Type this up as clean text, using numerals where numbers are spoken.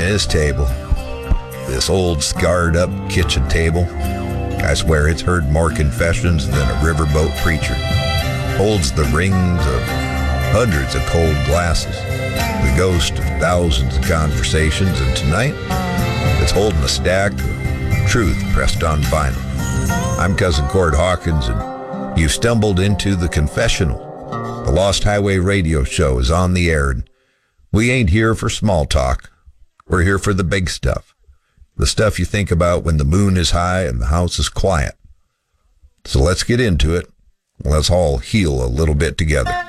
this table, this old scarred-up kitchen table, I swear it's heard more confessions than a riverboat preacher. Holds the rings of hundreds of cold glasses, the ghost of thousands of conversations, and tonight it's holding a stack of truth pressed on vinyl. I'm Cousin Cord Hawkins, and you've stumbled into The Confessional. The Lost Highway radio show is on the air, and we ain't here for small talk. We're here for the big stuff. The stuff you think about when the moon is high and the house is quiet. So let's get into it. Let's all heal a little bit together.